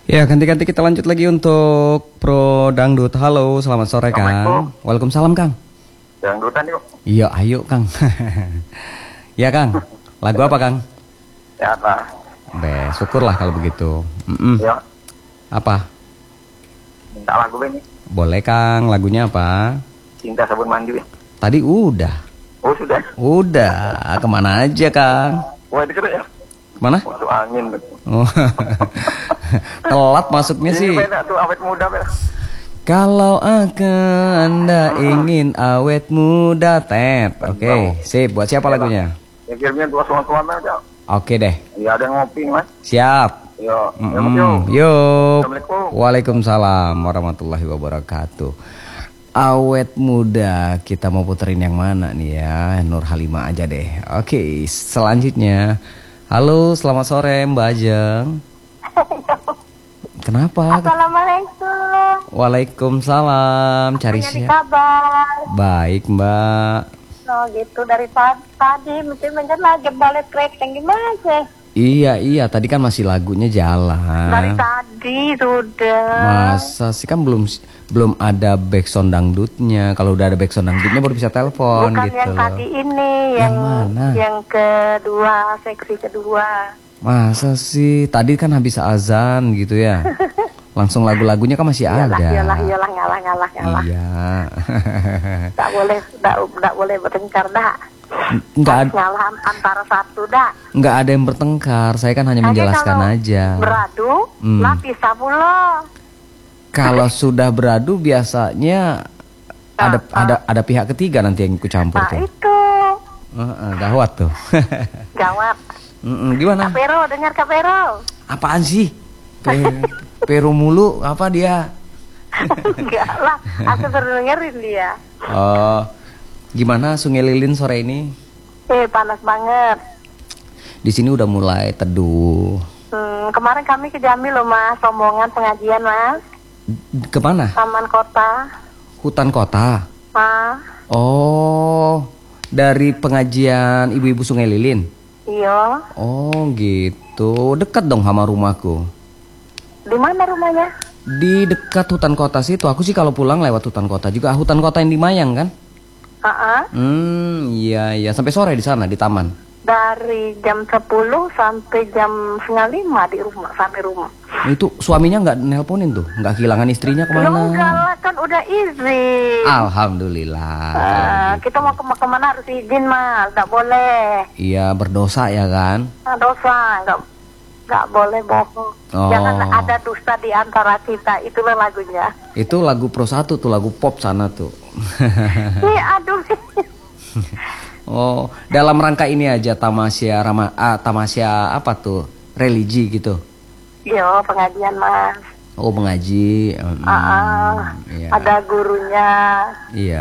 Ya, ganti-ganti kita lanjut lagi untuk Pro Dangdut. Halo, selamat sore Kang. Waalaikumsalam Kang. Dangdutan yuk. Iya, ayo Kang. Ya Kang, lagu apa Kang? Ya apa? Syukurlah kalau begitu. Ya. Apa? Minta lagu ini. Boleh Kang, lagunya apa? Cinta Sabun Mandi. Tadi udah. Oh sudah. Udah, kemana aja Kang? Wah dikira ya. Kemana? Masuk angin. Oh. Telat masuknya Ini sih. beda tuh awet muda beda. Kalau Anda ingin awet muda, Ted. Oke, sip. Buat siapa lagunya? Ya kirimnya dua suara aja. Oke deh. Ya ada yang ngopi mas. Siap. Yo. Yuk. Assalamualaikum. Waalaikumsalam warahmatullahi wabarakatuh. Awet muda, kita mau puterin yang mana nih ya? Nur Halimah aja deh. Oke, selanjutnya. Halo, selamat sore Mbak Ajeng. Kenapa? Assalamualaikum. Waalaikumsalam. Cari Punya siapa? kabar. Baik Mbak. Oh gitu dari tadi mesti menjadi lagi balik krekeng gimana sih? Iya. Tadi kan masih lagunya jalan. Dari tadi sudah. Masa sih kan belum ada backsound dangdutnya. Kalau udah ada backsound dangdutnya baru bisa telepon. Bukan gitu yang loh. tadi ini, Yang mana? Yang kedua, seksi kedua. Masa sih? Tadi kan habis azan gitu ya. Langsung lagu-lagunya kan masih ada. Iyalah, ngalah. Iya. Tak boleh bertengkar dah. Enggak Ngalah antara satu dah. Enggak ada yang bertengkar. Saya kan hanya menjelaskan Kalau aja. beradu, lah pisah mulu. Kalau sudah beradu biasanya ada pihak ketiga nanti yang ikut campur Nah tuh. itu. Gawat tuh. Gawat. Gimana? Kak Pero, dengar Kak Pero. Apaan sih? Peru mulu apa dia? Enggak lah, aku baru dengerin dia. Oh, gimana Sungai Lilin sore ini? Panas banget. Di sini udah mulai teduh. Kemarin kami ke Jambi loh mas, rombongan pengajian mas. Kemana? Taman kota. Hutan kota. Oh, dari pengajian ibu-ibu Sungai Lilin. iya. Oh gitu, dekat dong sama rumahku. Di mana rumahnya? Di dekat hutan kota situ. Aku sih kalau pulang lewat hutan kota juga. Hutan kota yang di Mayang kan? Iya. Sampai sore di sana di taman. Dari jam 10 sampai jam 4:30 di rumah, sampai rumah. Itu suaminya nggak nelponin tuh? Nggak kehilangan istrinya kemana? Enggak lah, kan udah izin. Alhamdulillah. Kita mau kemana harus izin mas, nggak boleh. Iya, berdosa ya kan? Dosa, nggak boleh bohong. Oh. Jangan ada dusta di antara kita. Itulah lagunya. Itu lagu Pro 1 tuh, lagu pop sana tuh. Aduh. Oh, dalam rangka ini aja tamasya tamasya apa tuh? Religi gitu. Yo, pengajian mas. Oh, mengaji. Iya. Ada gurunya. Iya.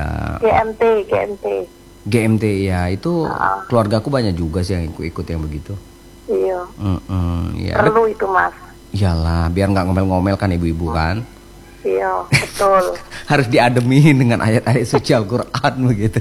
GMT ya, itu keluargaku banyak juga sih yang ikut yang begitu. Iya. Iya. Perlu itu mas. Iyalah, biar nggak ngomel-ngomel kan ibu-ibu kan. Iya, betul. Harus diademin dengan ayat-ayat suci Al-Quran begitu.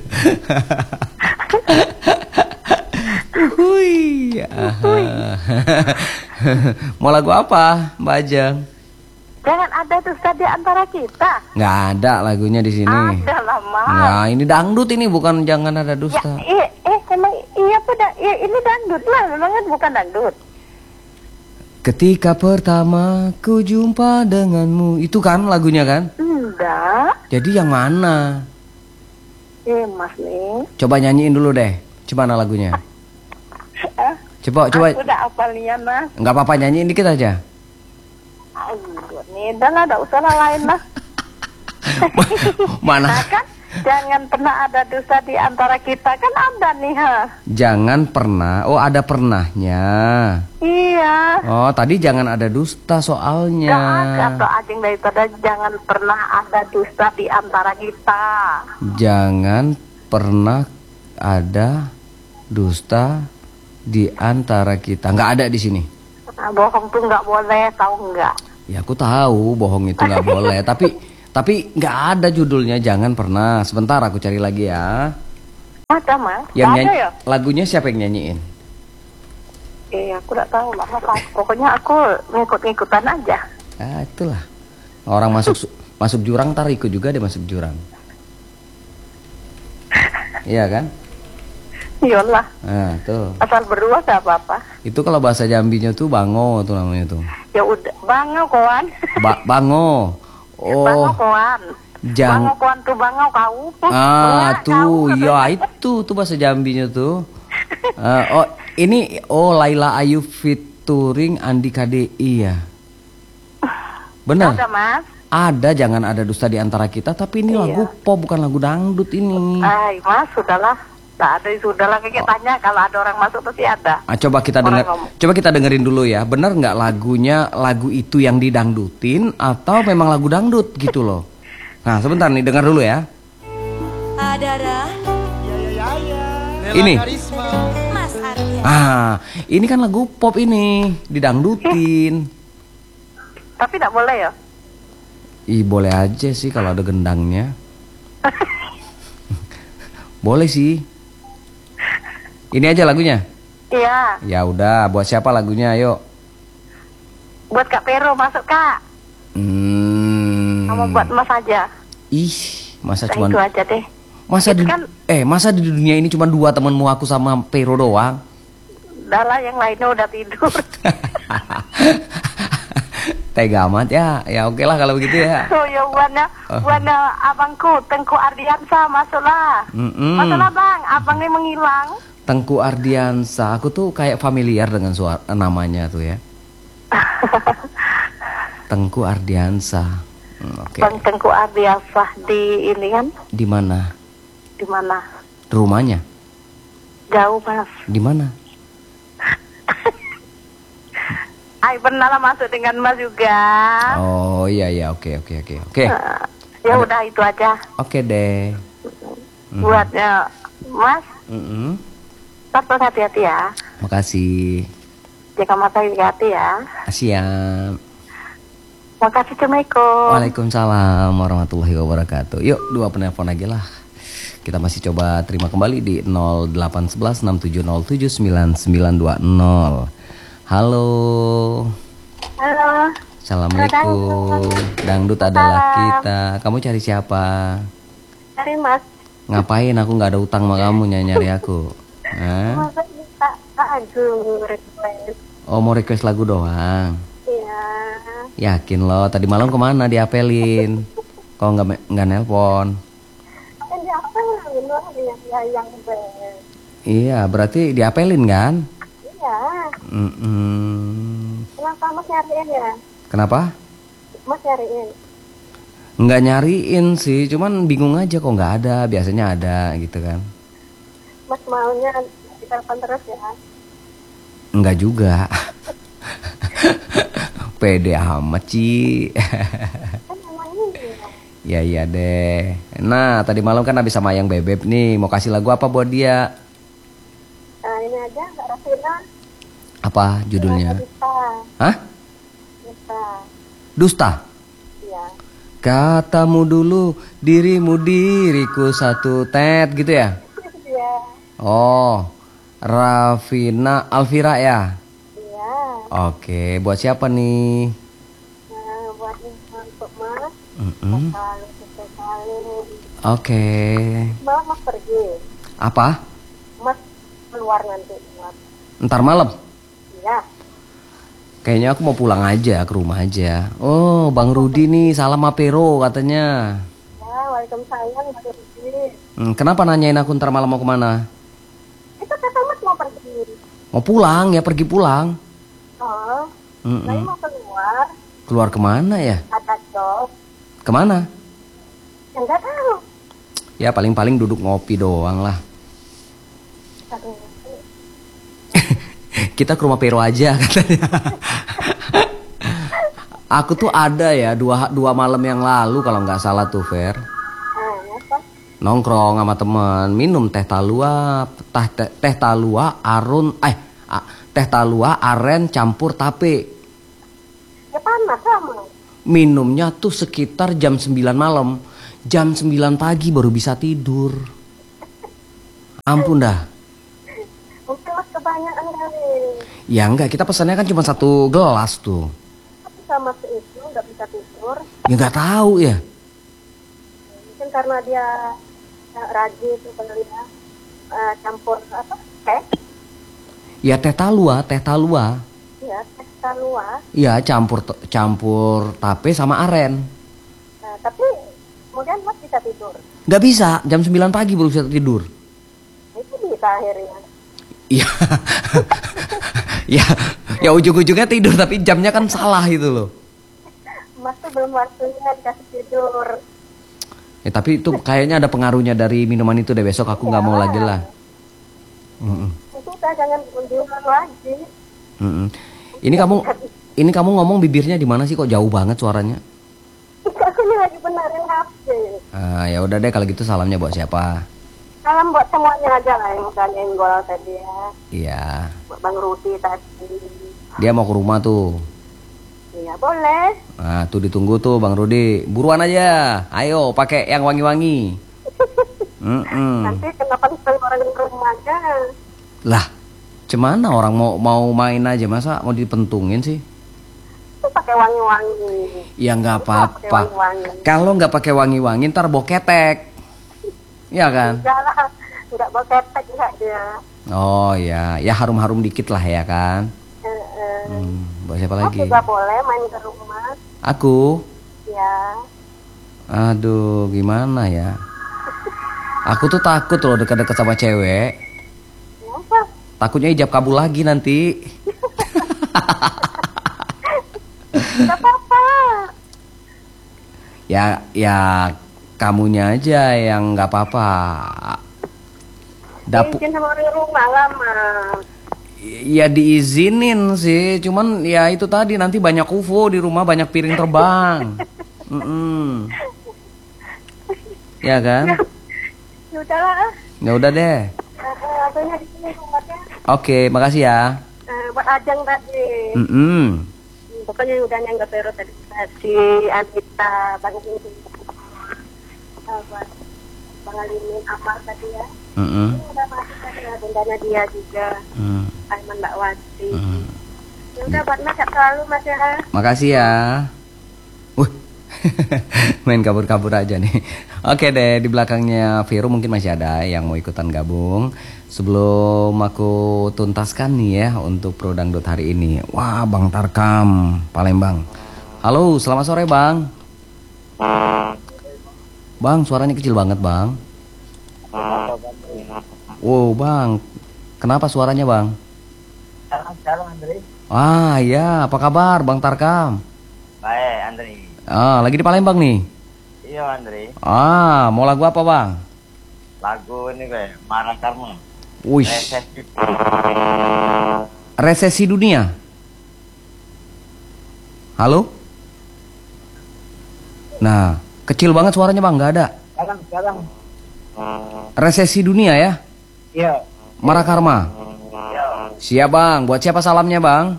Mau lagu apa, Mbak Ajeng? Jangan ada dusta di antara kita. Nggak ada lagunya di sini. Ada lah mas. Nah, ini dangdut ini, bukan jangan ada dusta. Emang iya pada ini dangdut lah, memang kan bukan dangdut. Ketika pertama ku jumpa denganmu, itu kan lagunya kan? Enggak. Jadi yang mana? Mas nih. Coba nyanyiin dulu deh. Gimana lagunya? Coba. Aku udah hafalnya mas. Nggak apa-apa, nyanyiin dikit aja. Aduh, nih udah lah, ada usaha lain lah. Mana? Nah, kan jangan pernah ada dusta di antara kita, kan ada nih ha. Jangan pernah. Oh, ada pernahnya. Iya. Oh, tadi jangan ada dusta soalnya. Gak ada ajeng daripada jangan pernah ada dusta di antara kita. Jangan pernah ada dusta di antara kita. Nggak ada di sini. Nah, bohong tuh nggak boleh, tahu nggak? Ya aku tahu bohong itu nggak boleh. Tapi nggak ada judulnya, jangan pernah. Sebentar aku cari lagi ya. Ada mas. Yang Ada nyanyi, ya? lagunya siapa yang nyanyiin? Aku nggak tahu mas. Pokoknya aku ngikut-ngikutan aja. Ah, itulah. Orang masuk jurang tar ikut juga dia masuk jurang. Iya kan? Iyalah. Nah, tuh. Asal berdua gak apa-apa. Itu kalau bahasa Jambinya tuh bango tuh namanya tuh. Ya udah, bango kawan. Bango. Bango Oh, kawan. jang. Bango kawan tuh bango kau. Ah, Enggak, tuh, kau. ya itu tuh bahasa Jambinya tuh. Oh, ini Laila Ayu featuring Andi KDI ya. Benar. Ada mas. Ada, jangan ada dusta di antara kita, tapi ini Iya. lagu pop bukan lagu dangdut ini. Ay mas, sudahlah. Tak ada, sudahlah. Kayak tanya kalau ada orang masuk pasti ada. Ah, coba kita Orang dengar, ngomong. coba kita dengerin dulu ya. Benar nggak lagunya lagu itu yang didangdutin atau memang lagu dangdut gitu loh? Nah, sebentar nih dengar dulu ya. Adara, Ini. Mas Arya. Ah, ini kan lagu pop ini didangdutin. Tapi tidak boleh ya. Ih, boleh aja sih kalau ada gendangnya. Boleh sih. Ini aja lagunya. Iya. Ya udah, buat siapa lagunya? Ayo. Buat Kak Pero masuk Kak. Kamu buat Mas aja. Ih, masa Nah, cuman itu aja deh. masa Itu di kan- masa di dunia ini cuma dua temenmu aku sama Pero doang. Dah lah, yang lainnya udah tidur. Tega amat ya. Ya oke lah kalau begitu ya. So ya buana abangku Tengku Ardiansa masuklah. Mm-mm. Masuklah bang, abangnya menghilang. Tengku Ardiansa, aku tuh kayak familiar dengan suara namanya tuh ya. Tengku Ardiansa. Oke. Bang Tengku Ardiansa di ini kan, Di mana? di mana? Rumahnya? Jauh mas. Di mana? Ay pernah lah masuk dengan mas juga. Oh iya iya, oke. Oke. Ya udah itu aja. Oke deh. Buatnya mas, Mm-mm. tetap hati-hati ya. Makasih. Jaga mata hati-hati ya. Siap. Makasih, Assalamualaikum. Waalaikumsalam warahmatullahi wabarakatuh. Yuk, dua penelpon aja lah. Kita masih coba terima kembali di 0811 6707 9920. Halo. Halo. Assalamualaikum. Dangdut adalah kita. Kamu cari siapa? Cari mas. Ngapain aku nggak ada utang sama kamu nyari aku? Hah? Masa minta Kak Agung request. Oh mau request lagu doang? Iya. Yakin lo? Tadi malam kemana diapelin? Kok nggak nelpon? Kan di apa yang band. Iya berarti diapelin kan? Iya. Kenapa mas nyariin ya? Kenapa? Mas nyariin. Nggak nyariin sih, cuman bingung aja kok nggak ada. Biasanya ada gitu kan? Mas maunya ditelepon terus ya? Nggak juga. Pede amat Ci. Kan emang ini ya. Ya iya deh. Nah tadi malam kan habis sama Ayang Bebeb nih. Mau kasih lagu apa buat dia? Nah ini aja Kak Rafina. Apa judulnya? Dusta. Hah? Dusta. Dusta? Iya. Katamu dulu dirimu diriku satu tet gitu ya? Iya. Oh, Rafina Alvira ya? Iya. Oke, buat siapa nih? Nah buat untuk mas. Mm-mm. Kali sekali. Oke. Malam mas pergi. Apa? Mas keluar nanti. Mas. Ntar malam? Iya. Kayaknya aku mau pulang aja ke rumah aja. Oh, Bang Rudi nih salam sama Pero katanya. Ya, waalaikumsalam Mas Rudi. Kenapa nanyain aku ntar malam mau kemana? Itu kata mas mau pergi. Mau pulang ya, pergi pulang. Oh, Mm-mm. saya mau keluar. Keluar kemana ya? Ada job. Kemana? Enggak tahu. Ya paling-paling duduk ngopi doang lah. Aduh. Kita ke rumah Pero aja katanya. Aku tuh ada ya dua malam yang lalu kalau nggak salah tuh Fer. Apa? Nongkrong sama temen, minum teh talua, teh talua teh talua aren campur tape. Ya panas sama. Minumnya tuh sekitar jam 9 malam. Jam 9 pagi baru bisa tidur. Ampun dah. Mungkin mas kebanyakan kali. Ya enggak, kita pesannya kan cuma satu gelas tuh. sama si itu nggak bisa tidur. Ya nggak tahu ya. Mungkin karena dia rajin itu kali ya. Campur apa? Teh? Ya teh talua. Iya, teh talua. Iya campur tape sama aren. Tapi kemudian Mas bisa tidur. Nggak bisa, jam 9 pagi baru bisa tidur. Itu bisa akhirnya. Iya. ya ujung-ujungnya tidur tapi jamnya kan salah itu loh. Mas tuh belum waktunya dikasih tidur. Ya tapi itu kayaknya ada pengaruhnya dari minuman itu deh, besok aku nggak mau lagi lah. Itu udah jangan diulang lagi. Ini kamu ngomong bibirnya di mana sih, kok jauh banget suaranya? Aku ini lagi benerin HP. Ya udah deh kalau gitu, salamnya buat siapa? Salam buat semuanya aja lah yang udah nyenggol tadi ya. Iya. Buat Bang Rudi tadi. Dia mau ke rumah tuh. Iya boleh. Nah tuh ditunggu tuh Bang Rudi. Buruan aja. Ayo pakai yang wangi-wangi. Nanti kenapa bisa orang di rumah aja? Lah, cemana orang mau main aja, masa mau dipentungin sih? Itu pakai wangi-wangi. Ya nggak Pakai apa-apa. wangi-wangi. Kalau nggak pakai wangi-wangi ntar bau ketek. Iya kan? Enggak lah, enggak bawa ketek enggak dia. Oh ya, ya harum-harum dikit lah ya kan? Buat siapa lagi? Juga boleh main ke rumah. Aku? Ya. Aduh, gimana ya? Aku tuh takut loh dekat-dekat sama cewek. Kenapa? Takutnya ijab kabul lagi nanti. Enggak apa-apa. Ya kamunya aja yang nggak apa-apa. Izin sama orang rumah lah, Mas. Ya diizinin sih, cuman ya itu tadi nanti banyak UFO di rumah, banyak piring terbang. Ya kan? Ya udahlah. Ya udah deh. Akunya di sini rumahnya. Oke, makasih ya. Buat Ajeng tadi. Pokoknya udah nyanggap Vero tadi. Si Anita, Bang Ini. Buat Bang Alimin, Amar tadi ya. Ini udah masuk tadi ya, bundanya dia juga. Aiman Mbak Wati. Ya udah buat Mas, selalu Mas ya. Makasih ya. Main kabur-kabur aja nih. Oke deh, di belakangnya Vero mungkin masih ada yang mau ikutan gabung. Sebelum aku tuntaskan nih ya untuk Pro Dangdut hari ini. Wah, Bang Tarkam, Palembang. Halo, selamat sore Bang. Bang, suaranya kecil banget Bang. Wow Bang, kenapa suaranya Bang? Salam Andri. Ah ya, apa kabar Bang Tarkam? Baik Andri. Lagi di Palembang nih? Iya Andri. Mau lagu apa Bang? Lagu ini kayak Mara Karma. Wih, resesi dunia. Halo? Nah, kecil banget suaranya Bang, nggak ada. Sekarang. Resesi dunia ya? Iya. Mara Karma. Siap Bang, buat siapa salamnya Bang?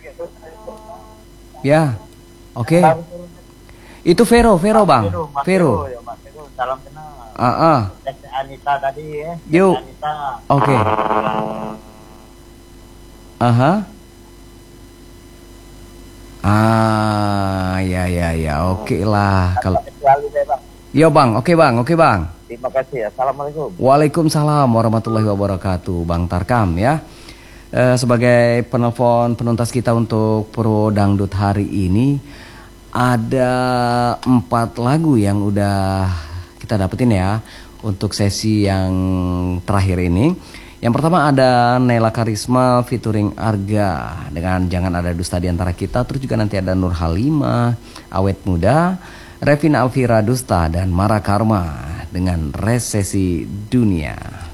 Ya, oke. Itu Vero Bang. Vero. Ya, Mas Vero, salam kenal. Anita tadi ya. Yuk. Anita. Oke. Ya, oke lah. Kalau Kecuali saya Bang. Yo Bang, oke Bang. Terima kasih ya. Assalamualaikum. Waalaikumsalam warahmatullahi wabarakatuh, Bang Tarkam ya. Sebagai penelpon penuntas kita untuk Pro Dangdut hari ini, ada 4 lagu yang udah kita dapetin ya untuk sesi yang terakhir ini. Yang pertama ada Nela Karisma featuring Arga dengan Jangan Ada Dusta Di Antara Kita. Terus juga nanti ada Nur Halimah, Awet Muda, Revina Alvira Dusta, dan Mara Karma dengan Resesi Dunia.